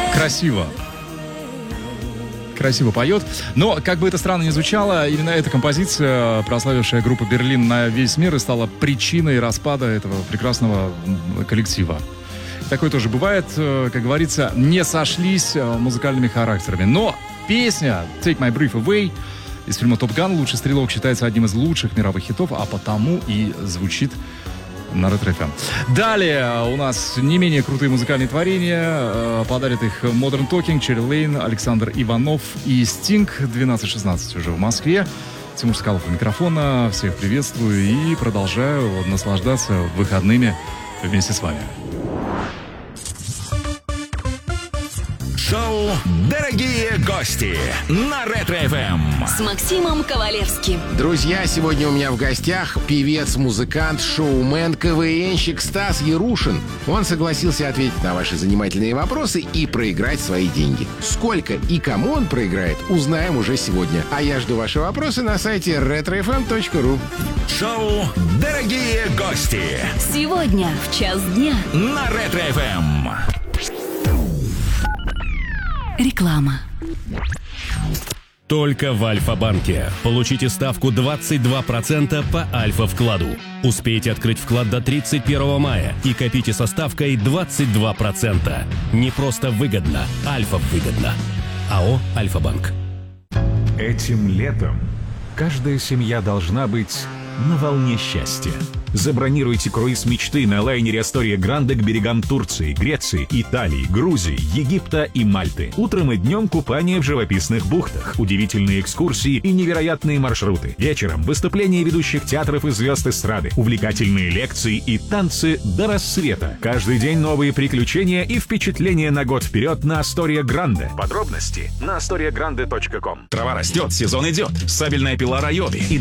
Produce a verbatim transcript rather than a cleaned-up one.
Красиво. Красиво поет. Но, как бы это странно ни звучало, именно эта композиция, прославившая группу «Берлин» на весь мир, и стала причиной распада этого прекрасного коллектива. Такое тоже бывает, как говорится, не сошлись музыкальными характерами. Но песня «Take My Breath Away» из фильма «Топ Ган», «Лучший стрелок» считается одним из лучших мировых хитов, а потому и звучит на Ретро-эф эм. Далее у нас не менее крутые музыкальные творения. Подарят их Modern Talking, Черри Лейн, Александр Иванов и Стинг. двенадцать шестнадцать уже в Москве. Тимур Скалов у микрофона. Всех приветствую и продолжаю наслаждаться выходными вместе с вами. Шоу «Дорогие гости» на Ретро-эф эм с Максимом Ковалевским. Друзья, сегодня у меня в гостях певец, музыкант, шоумен, КВНщик Стас Ярушин. Он согласился ответить на ваши занимательные вопросы и проиграть свои деньги. Сколько и кому он проиграет, узнаем уже сегодня. А я жду ваши вопросы на сайте ретро эф эм точка ру. Шоу «Дорогие гости» сегодня в час дня на Ретро-эф эм. Реклама. Только в Альфа-банке. Получите ставку двадцать два процента по Альфа-вкладу. Успейте открыть вклад до тридцать первого мая и копите со ставкой двадцать два процента. Не просто выгодно, Альфа-выгодно. АО «Альфа-банк». Этим летом каждая семья должна быть на волне счастья. Забронируйте круиз мечты на лайнере Астория Гранде к берегам Турции, Греции, Италии, Грузии, Египта и Мальты. Утром и днем купание в живописных бухтах, удивительные экскурсии и невероятные маршруты. Вечером выступления ведущих театров и звезд эстрады, увлекательные лекции и танцы до рассвета. Каждый день новые приключения и впечатления на год вперед на Астория Гранде. Подробности на астория гранде точка ком. Трава растет, сезон идет. Сабельная пила Райоби.